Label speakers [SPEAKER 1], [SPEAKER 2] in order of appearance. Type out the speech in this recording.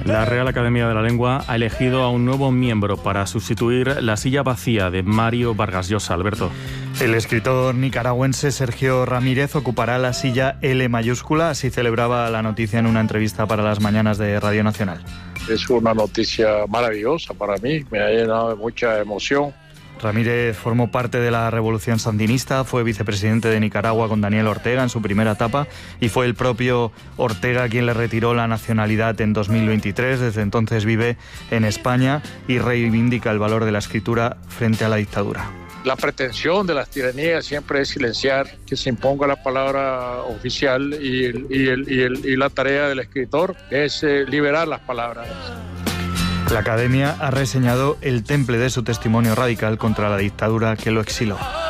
[SPEAKER 1] La Real Academia de la Lengua ha elegido a un nuevo miembro para sustituir la silla vacía de Mario Vargas Llosa. Alberto.
[SPEAKER 2] El escritor nicaragüense Sergio Ramírez ocupará la silla L mayúscula, así celebraba la noticia en una entrevista para las mañanas de Radio Nacional.
[SPEAKER 3] Es una noticia maravillosa para mí, me ha llenado de mucha emoción.
[SPEAKER 2] Ramírez formó parte de la Revolución Sandinista, fue vicepresidente de Nicaragua con Daniel Ortega en su primera etapa y fue el propio Ortega quien le retiró la nacionalidad en 2023. Desde entonces vive en España y reivindica el valor de la escritura frente a la dictadura.
[SPEAKER 3] La pretensión de las tiranías siempre es silenciar, que se imponga la palabra oficial y la tarea del escritor es liberar las palabras.
[SPEAKER 2] La Academia ha reseñado el temple de su testimonio radical contra la dictadura que lo exiló.